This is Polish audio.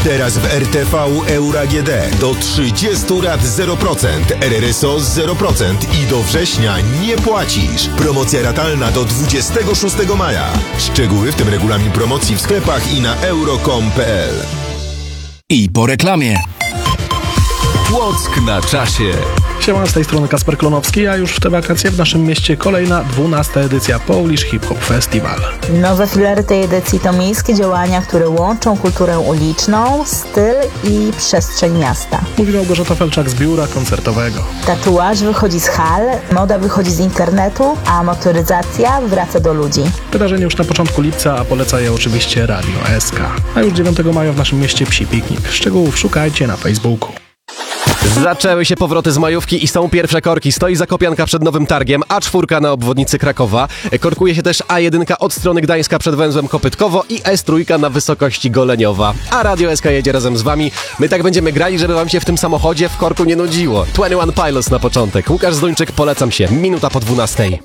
Teraz w RTV Euro AGD do 30 lat 0%, RRSO 0% i do września nie płacisz. Promocja ratalna do 26 maja. Szczegóły, w tym regulamin promocji w sklepach i na euro.com.pl. I po reklamie. Płock na czasie. Siema, z tej strony Kasper Klonowski, a już w te wakacje w naszym mieście kolejna 12. edycja Polish Hip Hop Festival. Nowe filery tej edycji to miejskie działania, które łączą kulturę uliczną, styl i przestrzeń miasta. Mówi Małgorzata Felczak z biura koncertowego. Tatuaż wychodzi z hal, moda wychodzi z internetu, a motoryzacja wraca do ludzi. Wydarzenie już na początku lipca, a poleca je oczywiście Radio SK. A już 9 maja w naszym mieście Psi Piknik. Szczegółów szukajcie na Facebooku. Zaczęły się powroty z majówki i są pierwsze korki. Stoi Zakopianka przed Nowym Targiem, A4 na obwodnicy Krakowa. Korkuje się też A1 od strony Gdańska przed węzłem Kopytkowo i S3 na wysokości Goleniowa. A Radio SK jedzie razem z wami. My tak będziemy grali, żeby wam się w tym samochodzie w korku nie nudziło. 21 Pilots na początek. Łukasz Zduńczyk, polecam się. Minuta po 12.